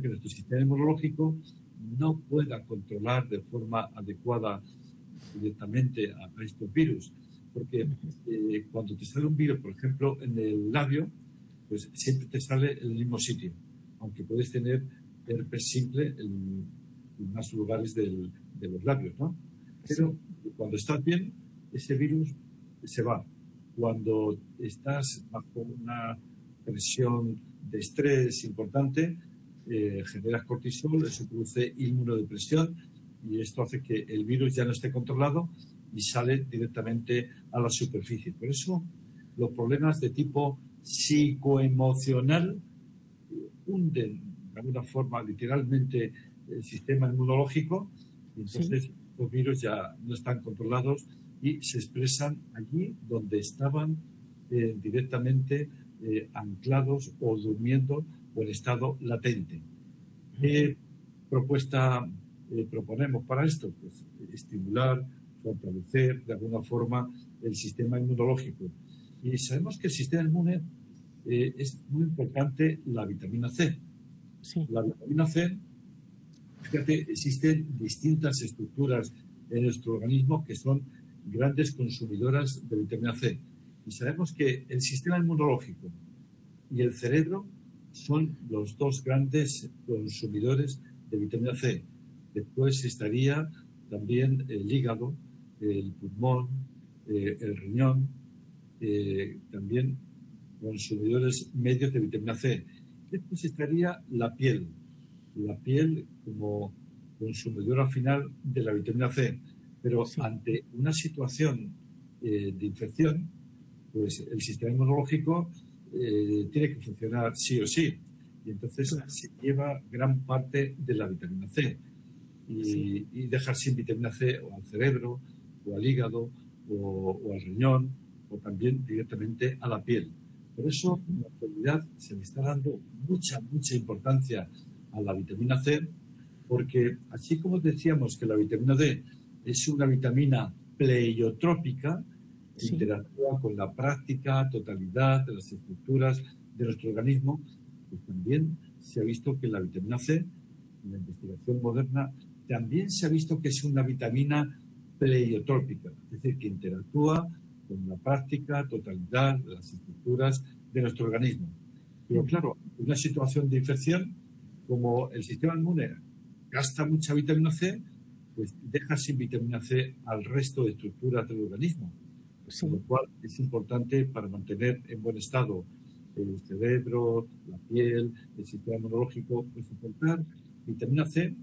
que nuestro sistema inmunológico no pueda controlar de forma adecuada directamente a estos virus. Porque cuando te sale un virus, por ejemplo, en el labio, pues siempre te sale en el mismo sitio, aunque puedes tener herpes simple en más lugares de los labios, ¿no? Pero cuando estás bien, ese virus se va. Cuando estás bajo una presión de estrés importante, generas cortisol, eso produce inmunodepresión y esto hace que el virus ya no esté controlado y sale directamente a la superficie. Por eso los problemas de tipo psicoemocional hunden de alguna forma literalmente el sistema inmunológico y entonces los virus ya no están controlados y se expresan allí donde estaban directamente anclados o durmiendo o en estado latente. ¿Qué propuesta proponemos para esto? Pues estimular, fortalecer de alguna forma el sistema inmunológico. Y sabemos que el sistema inmune es muy importante la vitamina C. Sí. La vitamina C, fíjate, existen distintas estructuras en nuestro organismo que son grandes consumidoras de vitamina C. Y sabemos que el sistema inmunológico y el cerebro son los dos grandes consumidores de vitamina C. Después estaría también el hígado, el pulmón, el riñón, también consumidores medios de vitamina C. Después estaría la piel como consumidora final de la vitamina C. Pero ante una situación de infección, pues el sistema inmunológico tiene que funcionar sí o sí. Y entonces se lleva gran parte de la vitamina C. Y dejar sin vitamina C o al cerebro, o al hígado, o al riñón, o también directamente a la piel. Por eso, en la actualidad, se le está dando mucha importancia a la vitamina C, porque así como decíamos que la vitamina D es una vitamina pleiotrópica, que interactúa con la práctica totalidad de las estructuras de nuestro organismo, pues también se ha visto que la vitamina C, en la investigación moderna, también se ha visto que es una vitamina pleiotrópica, es decir, que interactúa con la práctica totalidad de las estructuras de nuestro organismo. Pero claro, en una situación de infección, como el sistema inmune gasta mucha vitamina C, pues deja sin vitamina C al resto de estructuras del organismo. Con lo cual es importante para mantener en buen estado el cerebro, la piel, el sistema inmunológico, pues aportar vitamina C.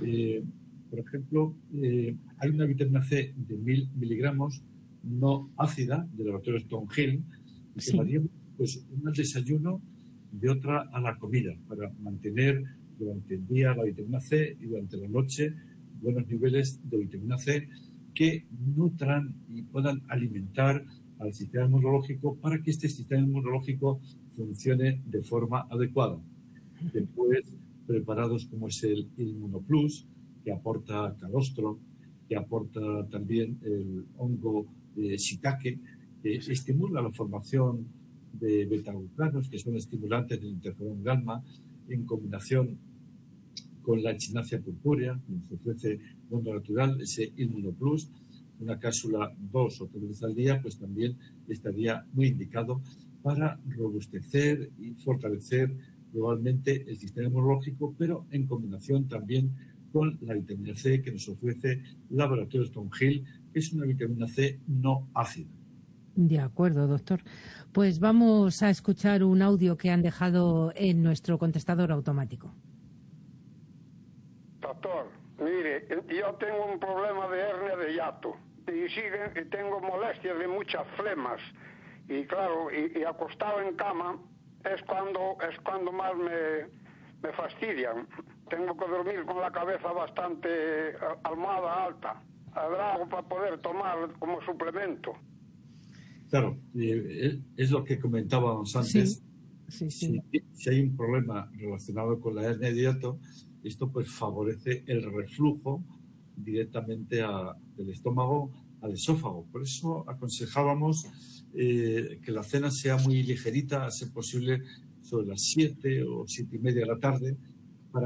Por ejemplo, hay una vitamina C de 1000 miligramos no ácida del laboratorio Stonehill que varía pues una al desayuno y otra a la comida para mantener durante el día la vitamina C y durante la noche buenos niveles de vitamina C que nutran y puedan alimentar al sistema inmunológico para que este sistema inmunológico funcione de forma adecuada. Después, preparados como es el Inmunoplus, que aporta calostro, que aporta también el hongo shiitake, que estimula la formación de betaglucanos, que son estimulantes del interferón gamma, en combinación con la echinacea purpúrea, que nos ofrece mundo natural, ese Inmunoplus, una cápsula 2 o 3 veces al día, pues también estaría muy indicado para robustecer y fortalecer globalmente el sistema inmunológico, pero en combinación también con la vitamina C que nos ofrece Laboratorio Stonehill, que es una vitamina C no ácida. De acuerdo, doctor. Pues vamos a escuchar un audio que han dejado en nuestro contestador automático. Doctor, mire, yo tengo un problema de hernia de hiato y tengo molestias de muchas flemas y claro, y acostado en cama es cuando más me fastidian. Tengo que dormir con la cabeza bastante almohada alta. ¿Habrá algo para poder tomar como suplemento? Claro, es lo que comentábamos antes. Si hay un problema relacionado con la hernia de hiato, esto pues favorece el reflujo directamente del estómago al esófago. Por eso aconsejábamos que la cena sea muy ligerita, a ser posible sobre las 7 o 7:30 de la tarde,